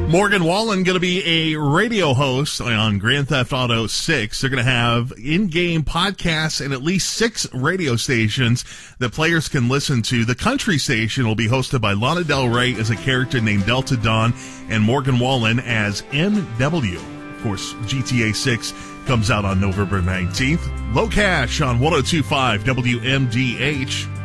Morgan Wallen going to be a radio host on Grand Theft Auto 6. They're going to have in-game podcasts and at least 6 radio stations that players can listen to. The country station will be hosted by Lana Del Rey as a character named Delta Dawn and Morgan Wallen as MW. Of course, GTA 6 comes out on November 19th. Low Cash on 102.5 WMDH.